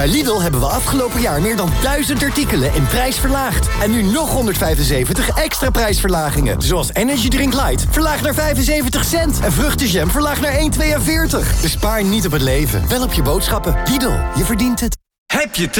Bij Lidl hebben we afgelopen jaar meer dan 1000 artikelen in prijs verlaagd. En nu nog 175 extra prijsverlagingen. Zoals Energy Drink Light, verlaagd naar 75 cent. En vruchtenjam, verlaagd naar 1,42. Dus spaar niet op het leven, wel op je boodschappen. Lidl, je verdient het. Heb je